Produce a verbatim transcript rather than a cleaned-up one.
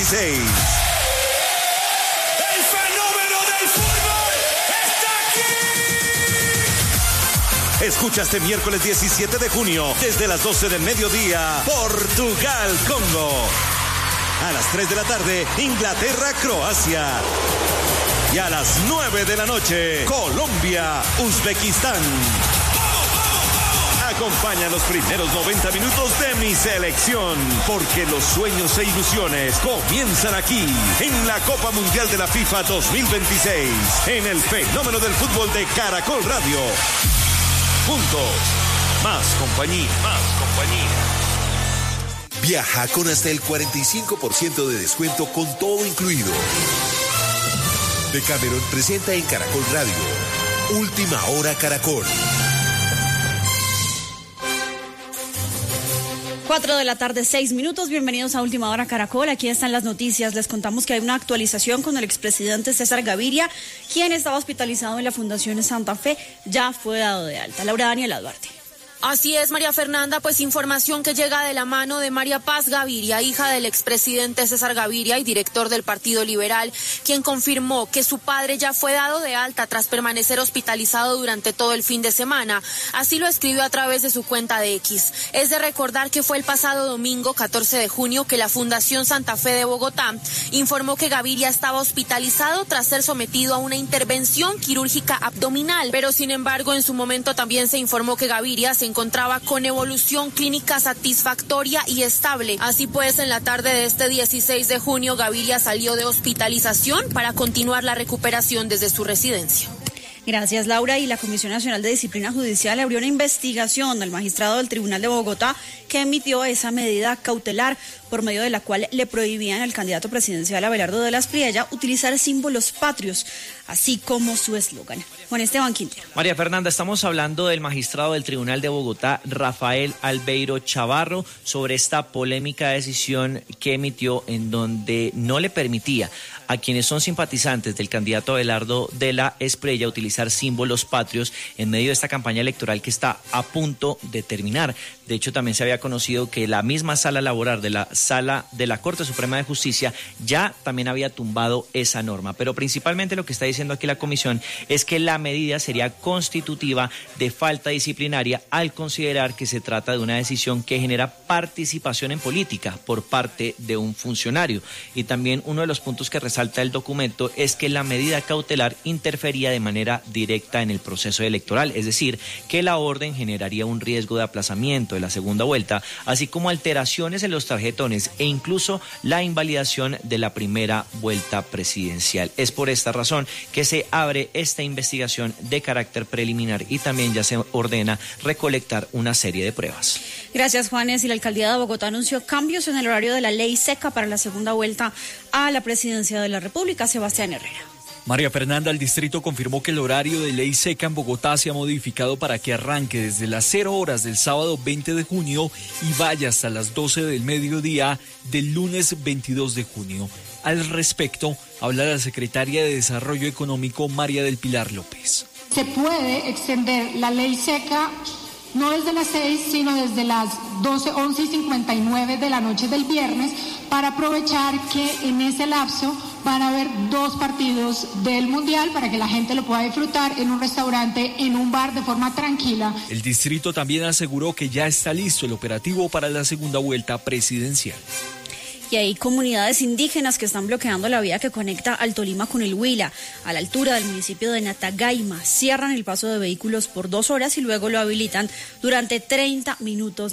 veintiséis. ¡El fenómeno del fútbol está aquí! Escucha este miércoles diecisiete de junio, desde las doce del mediodía, Portugal-Congo. A las tres de la tarde, Inglaterra-Croacia. Y a las nueve de la noche, Colombia-Uzbekistán. Acompaña los primeros noventa minutos de mi selección, porque los sueños e ilusiones comienzan aquí, en la Copa Mundial de la FIFA dos mil veintiséis, en el fenómeno del fútbol de Caracol Radio. Juntos, más compañía, más compañía. Viaja con hasta el cuarenta y cinco por ciento de descuento con todo incluido. Decameron presenta en Caracol Radio, Última Hora Caracol. Cuatro de la tarde, seis minutos. Bienvenidos a Última Hora Caracol. Aquí están las noticias. Les contamos que hay una actualización con el expresidente César Gaviria, quien estaba hospitalizado en la Fundación Santa Fe. Ya fue dado de alta. Laura Daniela Duarte. Así es, María Fernanda, pues información que llega de la mano de María Paz Gaviria, hija del expresidente César Gaviria y director del Partido Liberal, quien confirmó que su padre ya fue dado de alta tras permanecer hospitalizado durante todo el fin de semana. Así lo escribió a través de su cuenta de X. Es de recordar que fue el pasado domingo, catorce de junio, que la Fundación Santa Fe de Bogotá informó que Gaviria estaba hospitalizado tras ser sometido a una intervención quirúrgica abdominal. Pero, sin embargo, en su momento también se informó que Gaviria se encontraba con evolución clínica satisfactoria y estable. Así pues, en la tarde de este dieciséis de junio, Gaviria salió de hospitalización para continuar la recuperación desde su residencia. Gracias, Laura. Y la Comisión Nacional de Disciplina Judicial abrió una investigación al magistrado del Tribunal de Bogotá que emitió esa medida cautelar por medio de la cual le prohibían al candidato presidencial Abelardo de las Priella utilizar símbolos patrios, así como su eslogan. Juan Esteban Quintero. María Fernanda, estamos hablando del magistrado del Tribunal de Bogotá, Rafael Albeiro Chavarro, sobre esta polémica decisión que emitió en donde no le permitía a quienes son simpatizantes del candidato Abelardo de la Espriella utilizar símbolos patrios en medio de esta campaña electoral que está a punto de terminar. De hecho, también se había conocido que la misma sala laboral de la Sala de la Corte Suprema de Justicia ya también había tumbado esa norma. Pero principalmente lo que está diciendo aquí la comisión es que la medida sería constitutiva de falta disciplinaria al considerar que se trata de una decisión que genera participación en política por parte de un funcionario. Y también uno de los puntos que resalta el documento es que la medida cautelar interfería de manera directa en el proceso electoral, es decir, que la orden generaría un riesgo de aplazamiento de la segunda vuelta, así como alteraciones en los tarjetones e incluso la invalidación de la primera vuelta presidencial. Es por esta razón que se abre esta investigación de carácter preliminar y también ya se ordena recolectar una serie de pruebas. Gracias, Juanes. Y la alcaldía de Bogotá anunció cambios en el horario de la ley seca para la segunda vuelta a la presidencia de la República. Sebastián Herrera. María Fernanda, el distrito confirmó que el horario de ley seca en Bogotá se ha modificado para que arranque desde las cero horas del sábado veinte de junio y vaya hasta las doce del mediodía del lunes veintidós de junio. Al respecto, habla la secretaria de Desarrollo Económico, María del Pilar López. Se puede extender la ley seca no desde las seis, sino desde las doce, once y cincuenta y nueve de la noche del viernes, para aprovechar que en ese lapso van a haber dos partidos del Mundial para que la gente lo pueda disfrutar en un restaurante, en un bar, de forma tranquila. El distrito también aseguró que ya está listo el operativo para la segunda vuelta presidencial. Y hay comunidades indígenas que están bloqueando la vía que conecta al Tolima con el Huila, a la altura del municipio de Natagaima. Cierran el paso de vehículos por dos horas y luego lo habilitan durante treinta minutos.